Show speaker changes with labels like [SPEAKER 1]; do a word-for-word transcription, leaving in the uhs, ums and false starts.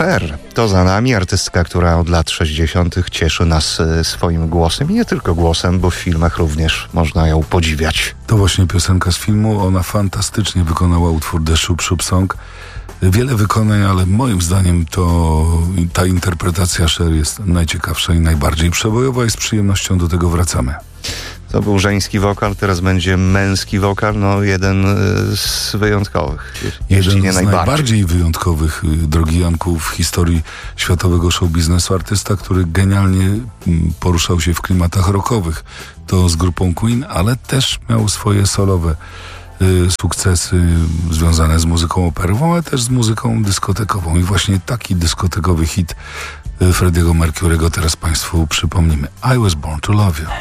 [SPEAKER 1] Cher to za nami, artystka, która od lat sześćdziesiątych cieszy nas swoim głosem i nie tylko głosem, bo w filmach również można ją podziwiać.
[SPEAKER 2] To właśnie piosenka z filmu, ona fantastycznie wykonała utwór The Shoop Shoop Song. Wiele wykonań, ale moim zdaniem to ta interpretacja Cher jest najciekawsza i najbardziej przebojowa i z przyjemnością do tego wracamy.
[SPEAKER 1] To był żeński wokal, teraz będzie męski wokal, no jeden z wyjątkowych.
[SPEAKER 2] Jeden
[SPEAKER 1] nie
[SPEAKER 2] z
[SPEAKER 1] najbardziej.
[SPEAKER 2] najbardziej wyjątkowych, drogi Janku, w historii światowego show biznesu. Artysta, który genialnie poruszał się w klimatach rockowych. To z grupą Queen, ale też miał swoje solowe y, sukcesy związane z muzyką operową, ale też z muzyką dyskotekową. I właśnie taki dyskotekowy hit Freddie'ego Mercury'ego teraz Państwu przypomnimy. I Was Born to Love You.